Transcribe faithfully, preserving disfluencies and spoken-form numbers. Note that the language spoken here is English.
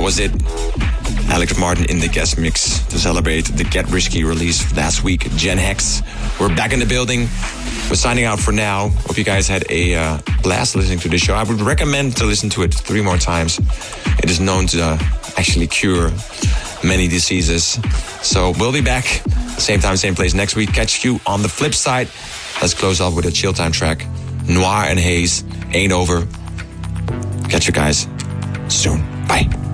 was it. Alex Martin in the guest mix to celebrate the Get Risky release last week. Gen Hex. We're back in the building. We're signing out for now. Hope you guys had a uh, blast listening to the show. I would recommend to listen to it three more times. It is known to uh, actually cure many diseases. So we'll be back same time, same place next week. Catch you on the flip side. Let's close off with a chill time track. Noir and Haze, Ain't Over. Catch you guys soon. Bye.